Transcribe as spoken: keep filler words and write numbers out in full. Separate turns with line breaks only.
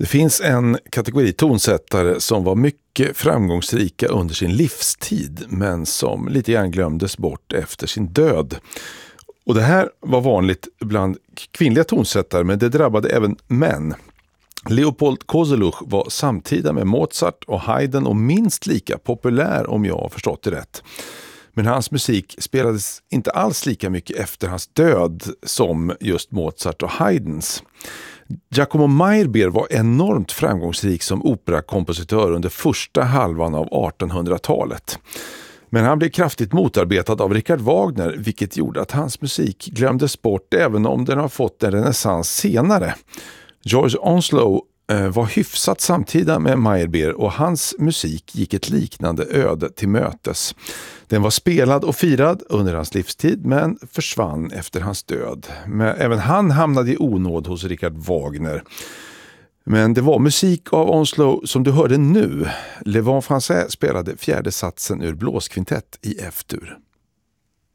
Det finns en kategori tonsättare som var mycket framgångsrika under sin livstid men som lite grann glömdes bort efter sin död. Och det här var vanligt bland kvinnliga tonsättare, men det drabbade även män. Leopold Kozeluch var samtida med Mozart och Haydn och minst lika populär om jag har förstått det rätt. Men hans musik spelades inte alls lika mycket efter hans död som just Mozart och Haydns. Giacomo Meyerbeer var enormt framgångsrik som operakompositör under första halvan av artonhundratalet. Men han blev kraftigt motarbetad av Richard Wagner, vilket gjorde att hans musik glömdes bort även om den har fått en renässans senare. George Onslow eh, var hyfsat samtida med Meyerbeer och hans musik gick ett liknande öde till mötes. Den var spelad och firad under hans livstid men försvann efter hans död. Men även han hamnade i onåd hos Richard Wagner. Men det var musik av Onslow som du hörde nu. Le Vent Français spelade fjärde satsen ur blåskvintett i F-dur.